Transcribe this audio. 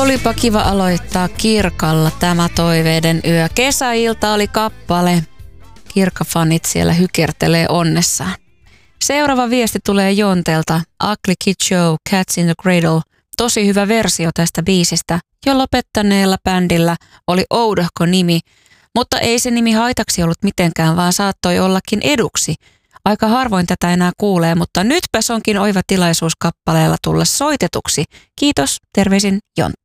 Olipa kiva aloittaa Kirkalla tämä toiveiden yö. Kesäilta oli kappale. Kirkka-fanit siellä hykertelee onnessaan. Seuraava viesti tulee Jontelta. Ugly Kid Joe, Cats in the Cradle. Tosi hyvä versio tästä biisistä. Jo lopettaneella bändillä oli oudohko nimi, mutta ei se nimi haitaksi ollut mitenkään, vaan saattoi ollakin eduksi. Aika harvoin tätä enää kuulee, mutta nytpäs onkin oiva tilaisuus kappaleella tulla soitetuksi. Kiitos, terveisin Jontta.